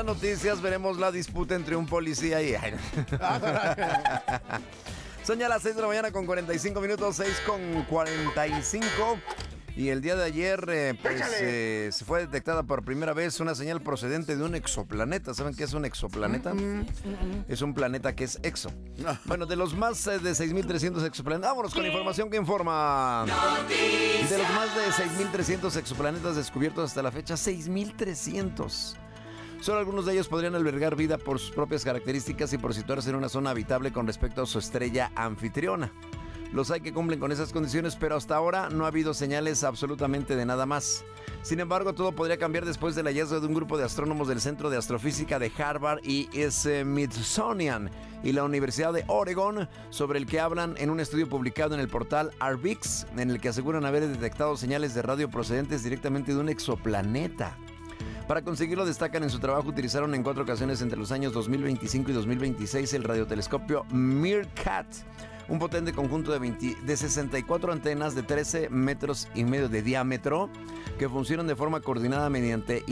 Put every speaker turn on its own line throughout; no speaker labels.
las noticias veremos la disputa entre un policía y... Son ya las 6 de la mañana con 45 minutos, 6 con 45. Y el día de ayer, se fue detectada por primera vez una señal procedente de un exoplaneta. ¿Saben qué es un exoplaneta? Es un planeta que es exo. Bueno, de los más de 6.300 exoplanetas. Vámonos con información que informa. De los más de 6.300 exoplanetas descubiertos hasta la fecha, 6.300. Solo algunos de ellos podrían albergar vida por sus propias características y por situarse en una zona habitable con respecto a su estrella anfitriona. Los hay que cumplen con esas condiciones, pero hasta ahora no ha habido señales absolutamente de nada más. Sin embargo, todo podría cambiar después del hallazgo de un grupo de astrónomos del Centro de Astrofísica de Harvard y Smithsonian y la Universidad de Oregon, sobre el que hablan en un estudio publicado en el portal Arbix, en el que aseguran haber detectado señales de radio procedentes directamente de un exoplaneta. Para conseguirlo, destacan en su trabajo, utilizaron en 4 ocasiones entre los años 2025 y 2026 el radiotelescopio Meerkat, un potente conjunto de 64 antenas de 13 metros y medio de diámetro que funcionan de forma coordinada mediante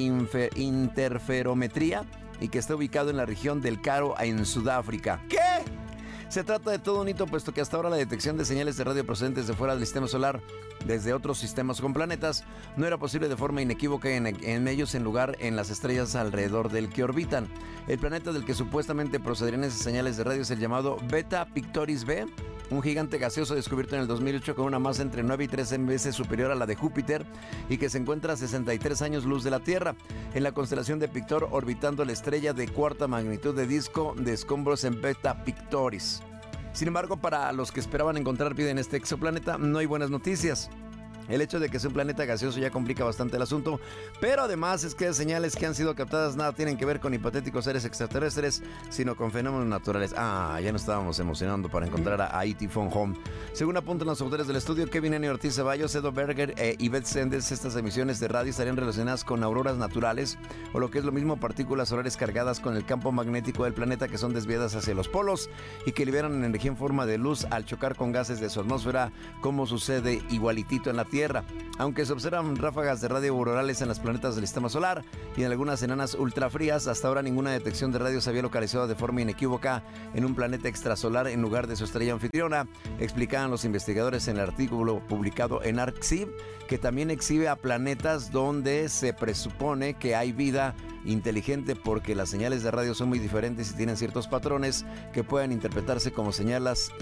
interferometría y que está ubicado en la región del Karoo en Sudáfrica. ¿Qué? Se trata de todo un hito, puesto que hasta ahora la detección de señales de radio procedentes de fuera del sistema solar desde otros sistemas con planetas no era posible de forma inequívoca en ellos, en lugar en las estrellas alrededor del que orbitan. El planeta del que supuestamente procederían esas señales de radio es el llamado Beta Pictoris b, un gigante gaseoso descubierto en el 2008 con una masa entre 9 y 13 veces superior a la de Júpiter y que se encuentra a 63 años luz de la Tierra, en la constelación de Pictor, orbitando la estrella de cuarta magnitud de disco de escombros en Beta Pictoris. Sin embargo, para los que esperaban encontrar vida en este exoplaneta, no hay buenas noticias. El hecho de que sea un planeta gaseoso ya complica bastante el asunto, pero además es que las señales que han sido captadas nada tienen que ver con hipotéticos seres extraterrestres, sino con fenómenos naturales. Ya nos estábamos emocionando para encontrar a E.T. Phone Home. Según apuntan los autores del estudio, Kevin N. Ortiz Ceballos, Edo Berger y Beth Sendes, estas emisiones de radio estarían relacionadas con auroras naturales, o lo que es lo mismo, partículas solares cargadas con el campo magnético del planeta que son desviadas hacia los polos y que liberan energía en forma de luz al chocar con gases de su atmósfera, como sucede igualitito en la Tierra. Aunque se observan ráfagas de radio aurorales en los planetas del sistema solar y en algunas enanas ultrafrías, hasta ahora ninguna detección de radio se había localizado de forma inequívoca en un planeta extrasolar en lugar de su estrella anfitriona, explicaban los investigadores en el artículo publicado en ArcSciB, que también exhibe a planetas donde se presupone que hay vida inteligente, porque las señales de radio son muy diferentes y tienen ciertos patrones que pueden interpretarse como señales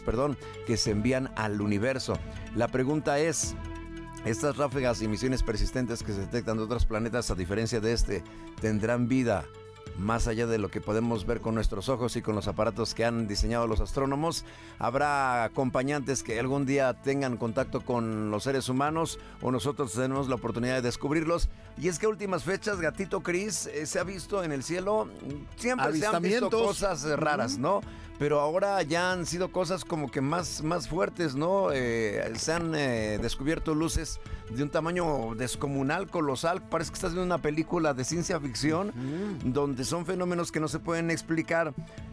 que se envían al universo. La pregunta es: ¿estas ráfagas y emisiones persistentes que se detectan de otros planetas, a diferencia de este, tendrán vida más allá de lo que podemos ver con nuestros ojos y con los aparatos que han diseñado los astrónomos? ¿Habrá acompañantes que algún día tengan contacto con los seres humanos, o nosotros tenemos la oportunidad de descubrirlos? Y es que a últimas fechas, Gatito Cris, se ha visto en el cielo, siempre se han visto cosas raras, ¿no? Pero ahora ya han sido cosas como que más fuertes, ¿no? Se han descubierto luces de un tamaño descomunal, colosal. Parece que estás viendo una película de ciencia ficción, donde son fenómenos que no se pueden explicar,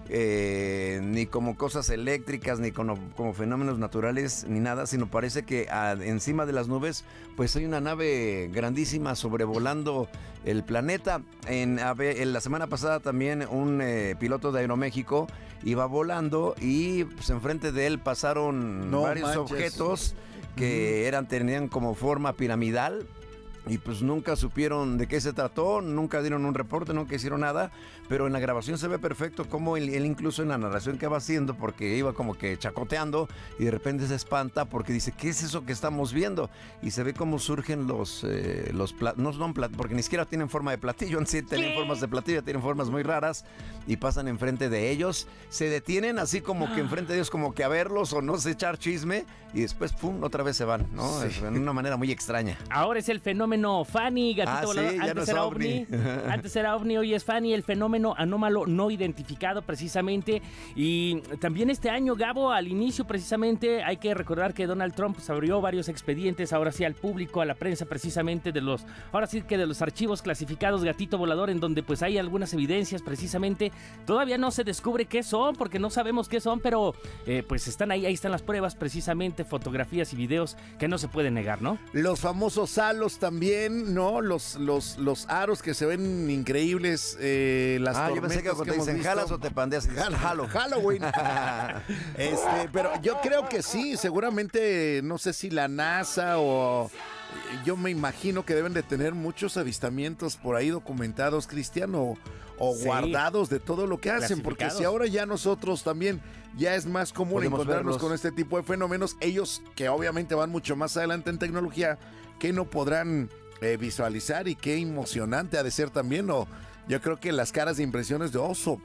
ni como cosas eléctricas, ni como fenómenos naturales, ni nada, sino parece que encima de las nubes pues hay una nave grandísima sobrevolando el planeta. En la semana pasada también un piloto de Aeroméxico iba volando y pues enfrente de él pasaron varios objetos que tenían como forma piramidal. Y pues nunca supieron de qué se trató, nunca dieron un reporte, nunca hicieron nada, pero en la grabación se ve perfecto cómo él incluso en la narración que va haciendo, porque iba como que chacoteando y de repente se espanta porque dice: ¿qué es eso que estamos viendo? Y se ve cómo surgen porque ni siquiera tienen forma de platillo, en sí tienen formas de platillo, tienen formas muy raras, y pasan enfrente de ellos, se detienen así como que enfrente de ellos, como que a verlos o no sé, echar chisme, y después pum, otra vez se van, ¿no? Sí. De una manera muy extraña.
Ahora es el fenómeno Fanny, gatito volador.
Sí, antes era ovni.
Antes era ovni, hoy es Fanny, el fenómeno anómalo no identificado precisamente. Y también este año, Gabo, al inicio precisamente, hay que recordar que Donald Trump pues, abrió varios expedientes, ahora sí al público, a la prensa, precisamente de los archivos clasificados, gatito volador, en donde pues hay algunas evidencias precisamente. Todavía no se descubre qué son, porque no sabemos qué son, pero pues están ahí están las pruebas precisamente, fotografías y videos que no se pueden negar, ¿no?
Los famosos halos también también, ¿no? Los aros que se ven increíbles, las tormentas
yo pensé que cuando te dicen jalas o te pandeas.
Halloween. Pero yo creo que sí, seguramente, no sé si la NASA o... Yo me imagino que deben de tener muchos avistamientos por ahí documentados, Cristian, o
Sí.
guardados de todo lo que hacen, porque si ahora ya nosotros también ya es más común
Podemos
encontrarnos
verlos
con este tipo de fenómenos, ellos que obviamente van mucho más adelante en tecnología, que no podrán visualizar, y qué emocionante ha de ser también, o yo creo que las caras de impresiones de oso.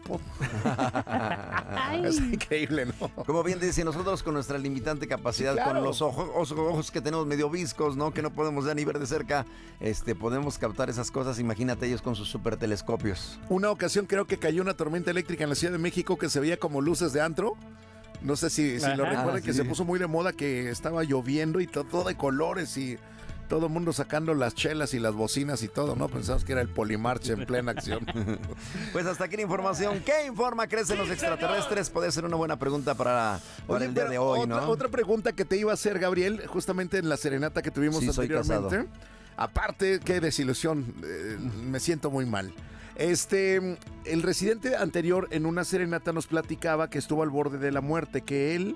Es increíble, ¿no?
Como bien dice, nosotros con nuestra limitante capacidad,
Sí, claro.
con los ojos que tenemos medio viscos, ¿no? Que no podemos ya ni ver de cerca, podemos captar esas cosas. Imagínate ellos con sus super telescopios.
Una ocasión creo que cayó una tormenta eléctrica en la Ciudad de México que se veía como luces de antro. No sé si lo
Ajá.
recuerdan, que
Sí.
se puso muy de moda, que estaba lloviendo y todo de colores y todo el mundo sacando las chelas y las bocinas y todo, ¿no? Pensamos que era el Polimarch en plena acción.
Pues hasta aquí la información. ¿Qué informa crecen los extraterrestres? Puede ser una buena pregunta para
Oye,
el día
pero
de hoy, ¿no?
otra pregunta que te iba a hacer, Gabriel, justamente en la serenata que tuvimos
Sí, soy
anteriormente. Aparte, qué desilusión, me siento muy mal. El residente anterior en una serenata nos platicaba que estuvo al borde de la muerte, que él,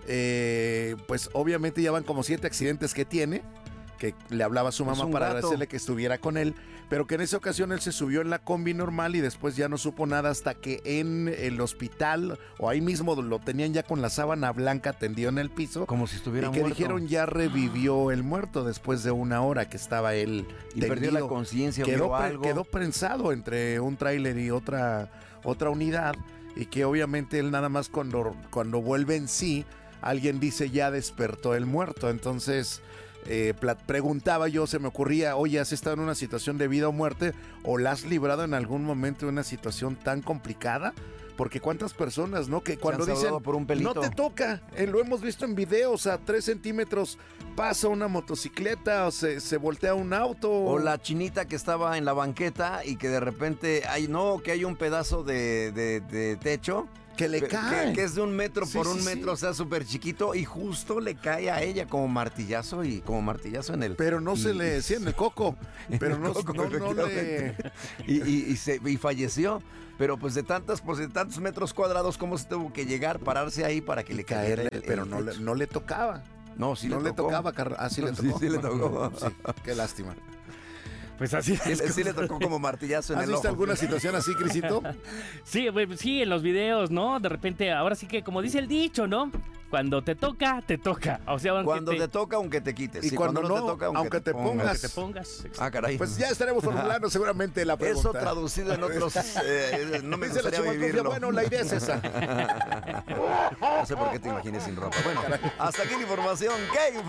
pues obviamente ya van como 7 accidentes que tiene, que le hablaba a su mamá
un
para
gato.
decirle que estuviera con él, pero que en esa ocasión él se subió en la combi normal y después ya no supo nada hasta que en el hospital o ahí mismo lo tenían ya con la sábana blanca tendido en el piso.
Como si estuviera
Y que
muerto.
dijeron ya revivió el muerto después de 1 hora que estaba él
Y perdió la
tendido.
conciencia,
Quedó,
vio algo.
quedó prensado entre un tráiler y otra unidad, y que obviamente él nada más cuando vuelve en sí, alguien dice ya despertó el muerto. Entonces preguntaba yo, se me ocurría, oye, ¿has estado en una situación de vida o muerte o la has librado en algún momento de una situación tan complicada? Porque cuántas personas, ¿no? Que cuando
han
dicen,
salvado por un pelito.
no te toca, lo hemos visto en videos, a 3 centímetros pasa una motocicleta o se voltea un auto.
O la chinita que estaba en la banqueta y que de repente hay un pedazo de techo
que le cae.
que es de 1 metro
Sí,
por
sí,
1
sí.
metro, o sea, súper chiquito, y justo le cae a ella como martillazo en el...
Pero no se le decía en el coco. Pero
el
no,
coco,
no le...
efectivamente. Y falleció. Pero pues de tantos metros cuadrados, ¿cómo se tuvo que llegar, pararse ahí para que le cayera
caerle, pero no le tocaba.
No, sí
no
le
le tocaba. Sí le
Sí,
tocó.
sí le tocó.
Sí, qué lástima.
Pues así
Sí le tocó como martillazo en
¿Has
el
visto
ojo.
alguna situación así, Crisito?
Sí, sí, en los videos, ¿no? De repente, ahora sí que, como dice el dicho, ¿no? Cuando te toca, te toca. O sea, aunque
Cuando te toca, aunque te quites.
Y cuando no,
te toca,
aunque te pongas.
te pongas.
Ah, caray.
Pues ya estaremos formulando seguramente la pregunta.
Eso traducido en otros... no me
Dice la
gustaría
Chimalcofia,
vivirlo.
bueno, la idea es esa.
No sé por qué te imaginé sin ropa. Bueno, hasta aquí la información. ¿Qué